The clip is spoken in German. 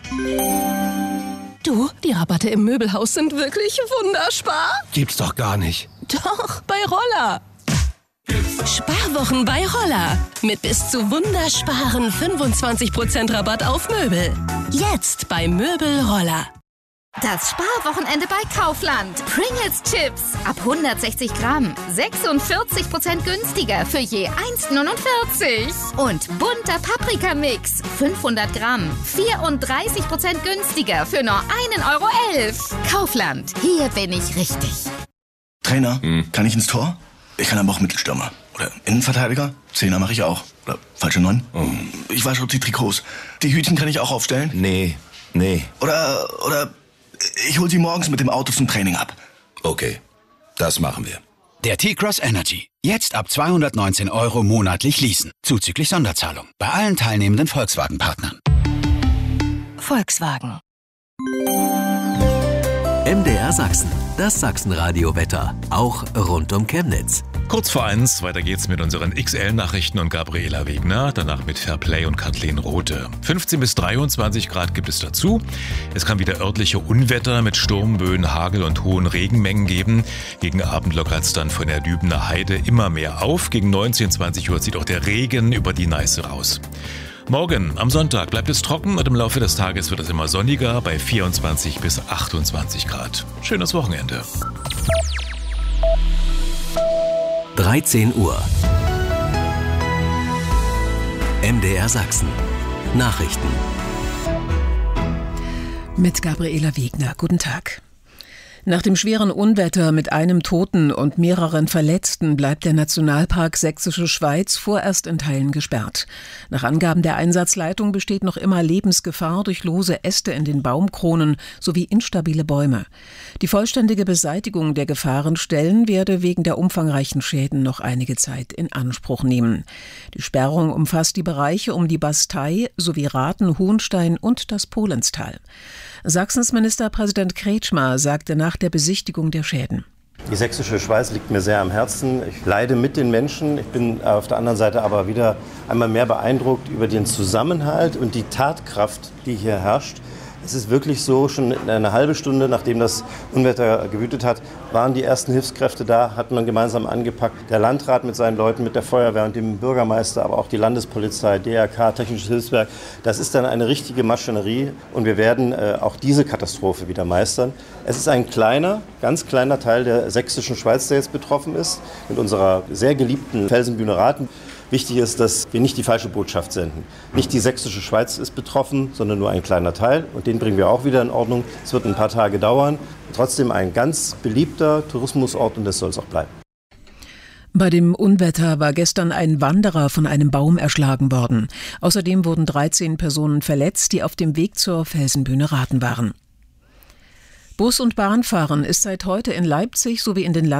Du, die Rabatte im Möbelhaus sind wirklich wunderspar. Gibt's doch gar nicht. Doch, bei Roller. Sparwochen bei Roller. Mit bis zu wundersparen 25% Rabatt auf Möbel. Jetzt bei Möbel Roller. Das Sparwochenende bei Kaufland. Pringles Chips ab 160 Gramm. 46% günstiger für je 1,49. Und bunter Paprikamix. 500 Gramm. 34% günstiger für nur 1,11 €. Kaufland. Hier bin ich richtig. Trainer, kann ich ins Tor? Ich kann aber auch Mittelstürmer. Oder Innenverteidiger. Zehner mache ich auch. Oder falsche 9. Ich wasche auch die Trikots. Die Hütchen kann ich auch aufstellen. Nee. Oder ich hol sie morgens mit dem Auto zum Training ab. Okay, das machen wir. Der T-Cross Energy. Jetzt ab 219 € monatlich leasen. Zuzüglich Sonderzahlung. Bei allen teilnehmenden Volkswagen-Partnern. Volkswagen. MDR Sachsen. Das Sachsenradio-Wetter. Auch rund um Chemnitz. Kurz vor 1, weiter geht's mit unseren XL-Nachrichten und Gabriela Wegner, danach mit Fairplay und Kathleen Rothe. 15 bis 23 Grad gibt es dazu. Es kann wieder örtliche Unwetter mit Sturmböen, Hagel und hohen Regenmengen geben. Gegen Abend lockert es dann von der Lübener Heide immer mehr auf. Gegen 19, 20 Uhr zieht auch der Regen über die Neiße raus. Morgen, am Sonntag, bleibt es trocken und im Laufe des Tages wird es immer sonniger bei 24 bis 28 Grad. Schönes Wochenende. 13 Uhr. MDR Sachsen. Nachrichten. Mit Gabriela Wegner. Guten Tag. Nach dem schweren Unwetter mit einem Toten und mehreren Verletzten bleibt der Nationalpark Sächsische Schweiz vorerst in Teilen gesperrt. Nach Angaben der Einsatzleitung besteht noch immer Lebensgefahr durch lose Äste in den Baumkronen sowie instabile Bäume. Die vollständige Beseitigung der Gefahrenstellen werde wegen der umfangreichen Schäden noch einige Zeit in Anspruch nehmen. Die Sperrung umfasst die Bereiche um die Bastei sowie Rathen, Hohenstein und das Polenstal. Sachsens Ministerpräsident Kretschmer sagte nach der Besichtigung der Schäden: Die Sächsische Schweiz liegt mir sehr am Herzen. Ich leide mit den Menschen. Ich bin auf der anderen Seite aber wieder einmal mehr beeindruckt über den Zusammenhalt und die Tatkraft, die hier herrscht. Es ist wirklich so, schon eine halbe Stunde, nachdem das Unwetter gewütet hat, waren die ersten Hilfskräfte da, hat man gemeinsam angepackt. Der Landrat mit seinen Leuten, mit der Feuerwehr und dem Bürgermeister, aber auch die Landespolizei, DRK, Technisches Hilfswerk. Das ist dann eine richtige Maschinerie und wir werden auch diese Katastrophe wieder meistern. Es ist ein kleiner, ganz kleiner Teil der Sächsischen Schweiz, der jetzt betroffen ist, mit unserer sehr geliebten Felsenbühne Rathen. Wichtig ist, dass wir nicht die falsche Botschaft senden. Nicht die Sächsische Schweiz ist betroffen, sondern nur ein kleiner Teil. Und den bringen wir auch wieder in Ordnung. Es wird ein paar Tage dauern. Trotzdem ein ganz beliebter Tourismusort und das soll es auch bleiben. Bei dem Unwetter war gestern ein Wanderer von einem Baum erschlagen worden. Außerdem wurden 13 Personen verletzt, die auf dem Weg zur Felsenbühne Rathen waren. Bus- und Bahnfahren ist seit heute in Leipzig sowie in den